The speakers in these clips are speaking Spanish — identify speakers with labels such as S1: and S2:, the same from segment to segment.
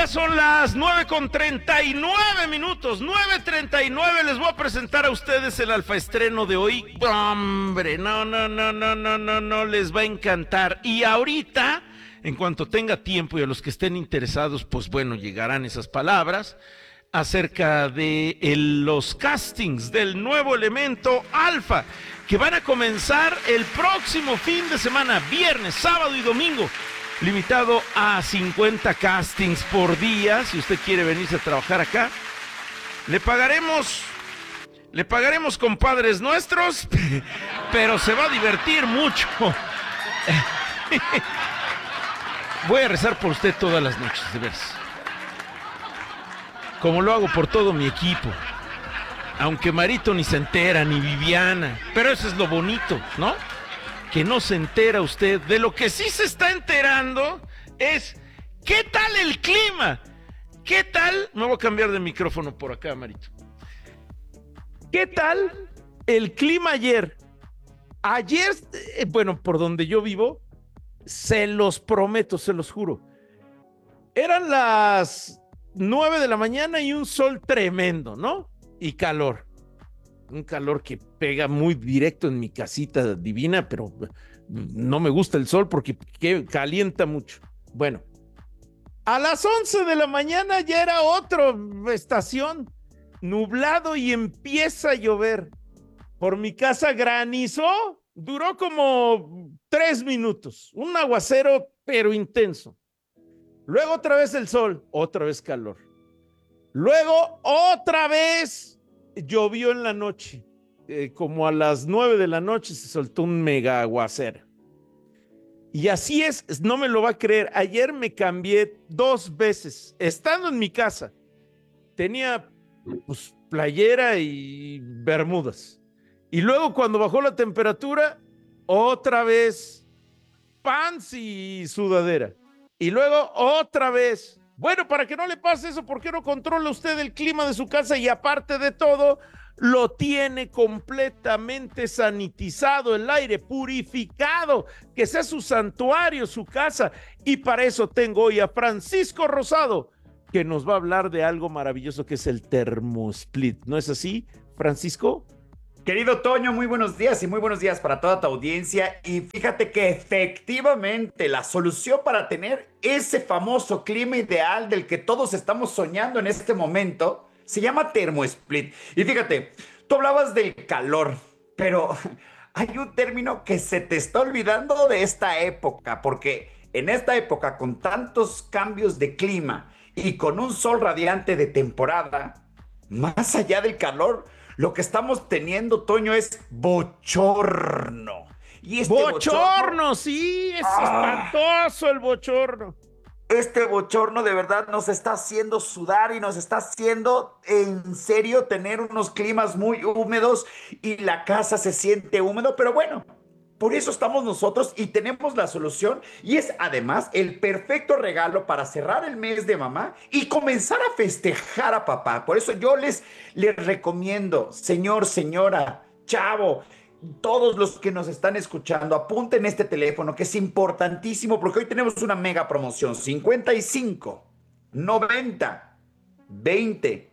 S1: Ya son las 9:39, 9:39. Les voy a presentar a ustedes el alfaestreno de hoy. Hombre, no, les va a encantar. Y ahorita, en cuanto tenga tiempo y a los que estén interesados, pues bueno, llegarán esas palabras acerca de los castings del nuevo elemento Alfa, que van a comenzar el próximo fin de semana, viernes, sábado y domingo. Limitado a 50 castings por día. Si usted quiere venirse a trabajar acá, le pagaremos con Padres Nuestros, pero se va a divertir mucho. Voy a rezar por usted todas las noches, de veras, como lo hago por todo mi equipo, aunque Marito ni se entera, ni Viviana, pero eso es lo bonito, ¿no? Que no se entera usted. De lo que sí se está enterando es ¿qué tal el clima? ¿Qué tal? Me voy a cambiar de micrófono por acá, Marito. ¿Qué tal el clima ayer? Ayer, bueno, por donde yo vivo, se los prometo, se los juro, eran las 9 de la mañana y un sol tremendo, ¿no? Y calor. Un calor que pega muy directo en mi casita divina, pero no me gusta el sol porque calienta mucho. Bueno, a las 11 de la mañana ya era otra estación, nublado y empieza a llover. Por mi casa granizó, duró como 3 minutos, un aguacero pero intenso. Luego otra vez el sol, otra vez calor. Luego otra vez llovió en la noche, como a las 9 de la noche se soltó un mega aguacero. Y así es, no me lo va a creer. Ayer me cambié 2 veces, estando en mi casa. Tenía pues playera y bermudas. Y luego cuando bajó la temperatura, otra vez pants y sudadera. Y luego otra vez. Bueno, para que no le pase eso, ¿por qué no controla usted el clima de su casa? Y aparte de todo, lo tiene completamente sanitizado, el aire purificado, que sea su santuario, su casa. Y para eso tengo hoy a Francisco Rosado, que nos va a hablar de algo maravilloso que es el ThermoSplit. ¿No es así, Francisco?
S2: Querido Toño, muy buenos días y muy buenos días para toda tu audiencia. Y fíjate que efectivamente la solución para tener ese famoso clima ideal del que todos estamos soñando en este momento se llama ThermoSplit. Y fíjate, tú hablabas del calor, pero hay un término que se te está olvidando de esta época, porque en esta época, con tantos cambios de clima y con un sol radiante de temporada, más allá del calor, lo que estamos teniendo, Toño, es bochorno. Y este
S1: bochorno, sí, es espantoso el bochorno.
S2: Este bochorno de verdad nos está haciendo sudar y nos está haciendo en serio tener unos climas muy húmedos y la casa se siente húmedo, pero bueno, por eso estamos nosotros y tenemos la solución y es además el perfecto regalo para cerrar el mes de mamá y comenzar a festejar a papá. Por eso yo les recomiendo, señor, señora, chavo, todos los que nos están escuchando, apunten este teléfono que es importantísimo porque hoy tenemos una mega promoción: 55 90 20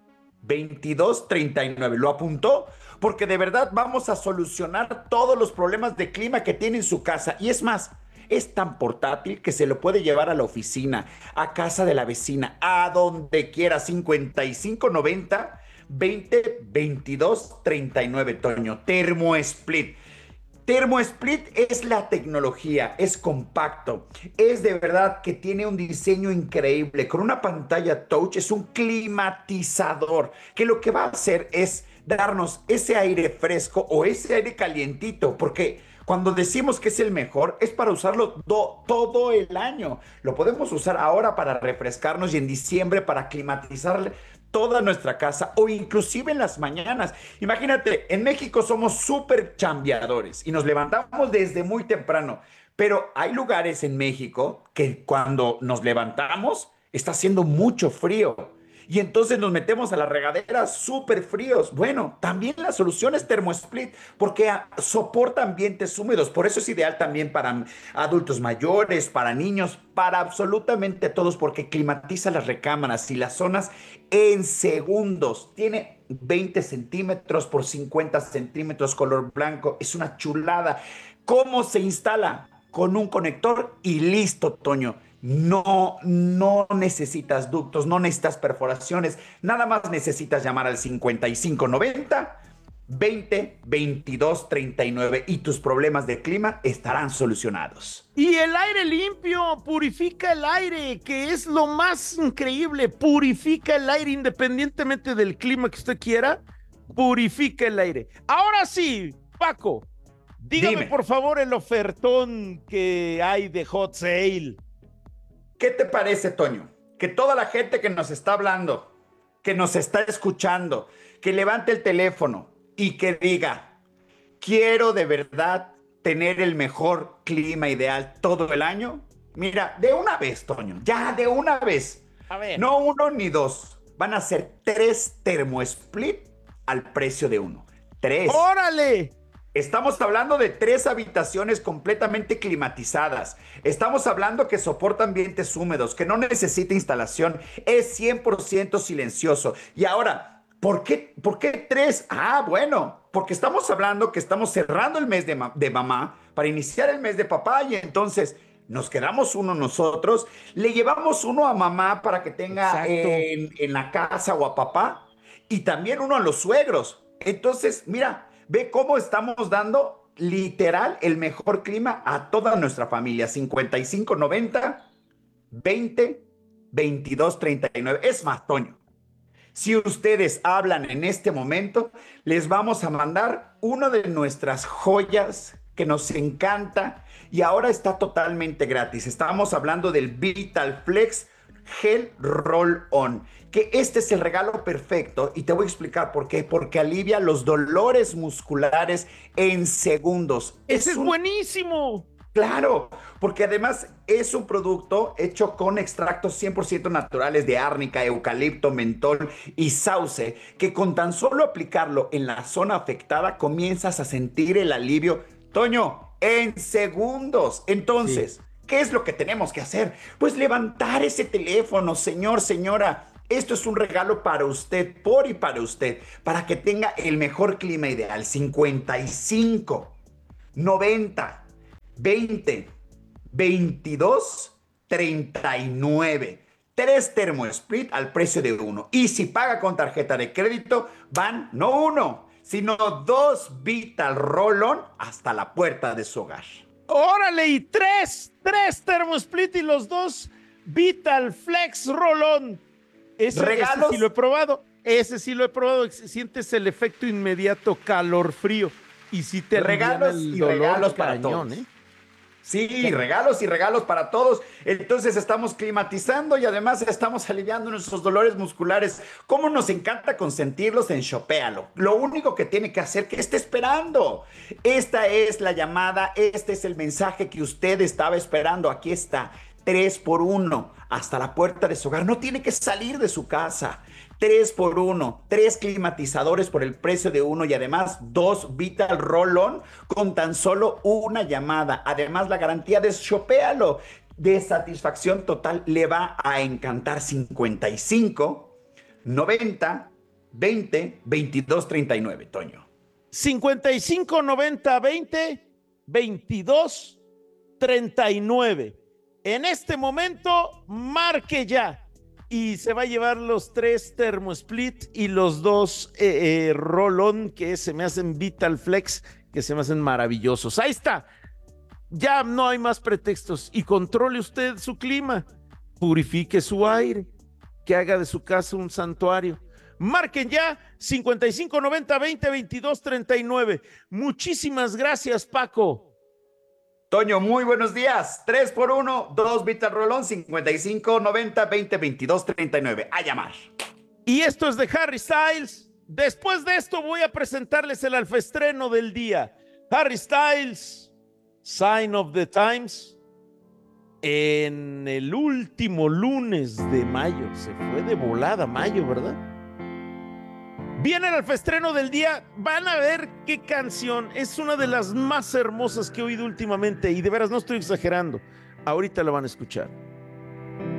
S2: 22 39. ¿Lo apuntó? Porque de verdad vamos a solucionar todos los problemas de clima que tiene en su casa. Y es más, es tan portátil que se lo puede llevar a la oficina, a casa de la vecina, a donde quiera. 55 90 20 22 39, Toño. ThermoSplit. ThermoSplit es la tecnología, es compacto, es de verdad que tiene un diseño increíble, con una pantalla touch, es un climatizador, que lo que va a hacer es darnos ese aire fresco o ese aire calientito, porque cuando decimos que es el mejor, es para usarlo todo el año. Lo podemos usar ahora para refrescarnos y en diciembre para climatizar toda nuestra casa o inclusive en las mañanas. Imagínate, en México somos súper chambeadores y nos levantamos desde muy temprano, pero hay lugares en México que cuando nos levantamos está haciendo mucho frío. y entonces nos metemos a la regadera súper fríos. Bueno, también la solución es ThermoSplit porque soporta ambientes húmedos. Por eso es ideal también para adultos mayores, para niños, para absolutamente todos, porque climatiza las recámaras y las zonas en segundos. Tiene 20 centímetros por 50 centímetros, color blanco. Es una chulada. ¿Cómo se instala? Con un conector y listo, Toño. No necesitas ductos, no necesitas perforaciones, nada más necesitas llamar al 5590 20 22 39 y tus problemas de clima estarán solucionados.
S1: Y el aire limpio purifica el aire, que es lo más increíble. Purifica el aire independientemente del clima que usted quiera. Purifica el aire. Ahora sí, Paco, dígame
S2: Dime,
S1: por favor el ofertón que hay de Hot Sale.
S2: ¿qué te parece, Toño? Que toda la gente que nos está hablando, que nos está escuchando, que levante el teléfono y que diga, quiero de verdad tener el mejor clima ideal todo el año. Mira, de una vez, Toño, ya de una vez.
S1: A ver.
S2: No uno ni dos. Van a ser 3 ThermoSplit al precio de uno. 3.
S1: ¡Órale!
S2: Estamos hablando de 3 habitaciones completamente climatizadas. Estamos hablando que soporta ambientes húmedos, que no necesita instalación, es 100% silencioso. Y ahora, ¿por qué 3? Ah, bueno, porque estamos hablando que estamos cerrando el mes de mamá para iniciar el mes de papá y entonces nos quedamos uno nosotros, le llevamos uno a mamá para que tenga en la casa o a papá y también uno a los suegros. Entonces, mira. Ve cómo estamos dando literal el mejor clima a toda nuestra familia. 5590 20 22 39. Es más, Toño, si ustedes hablan en este momento, les vamos a mandar una de nuestras joyas que nos encanta y ahora está totalmente gratis. Estamos hablando del Vital Flex Gel Roll On, que este es el regalo perfecto y te voy a explicar por qué. Porque alivia los dolores musculares en segundos.
S1: ¡Ese es buenísimo!
S2: Claro, porque además es un producto hecho con extractos 100% naturales de árnica, eucalipto, mentol y sauce, que con tan solo aplicarlo en la zona afectada comienzas a sentir el alivio, Toño, en segundos. Entonces, ¿qué es lo que tenemos que hacer? Pues levantar ese teléfono, señor, señora. Esto es un regalo para usted, por y para usted, para que tenga el mejor clima ideal. 55, 90. 20, 22, 39. 3 ThermoSplit al precio de uno. Y si paga con tarjeta de crédito, van no uno, sino 2 Vital Roll-On hasta la puerta de su hogar.
S1: ¡Órale! Y tres ThermoSplit y los 2 Vital Flex Roll-On. Ese sí lo he probado. Ese sí lo he probado. Sientes el efecto inmediato calor-frío. Y si te
S2: regalos y regalos para todos. Sí, regalos y regalos para todos. Entonces estamos climatizando y además estamos aliviando nuestros dolores musculares. ¿Cómo nos encanta consentirlos en Shopéalo? Lo único que tiene que hacer, ¿qué está esperando? Esta es la llamada, este es el mensaje que usted estaba esperando. Aquí está, 3 por 1 hasta la puerta de su hogar. No tiene que salir de su casa. 3 por 1, 3 climatizadores por el precio de uno y además 2 Vital Roll-On con tan solo una llamada. Además, la garantía de Shopéalo de satisfacción total le va a encantar. 55 90 20 22 39, Toño.
S1: 55 90 20 22 39. En este momento, marque ya. Y se va a llevar los 3 ThermoSplit y los 2 Roll-On que se me hacen Vital Flex, que se me hacen maravillosos. Ahí está. Ya no hay más pretextos. Y controle usted su clima. Purifique su aire. Que haga de su casa un santuario. Marquen ya 55 90 20 22 39. Muchísimas gracias, Paco.
S2: Toño, muy buenos días. 3 por 1, 2 Vital Roll-On, 55 90 20 22 39. A llamar.
S1: Y esto es de Harry Styles. Después de esto voy a presentarles el alfaestreno del día. Harry Styles, Sign of the Times. en el último lunes de mayo. Se fue de volada mayo, ¿verdad? Vienen al festreno del día, van a ver qué canción. Es una de las más hermosas que he oído últimamente y de veras no estoy exagerando. Ahorita la van a escuchar.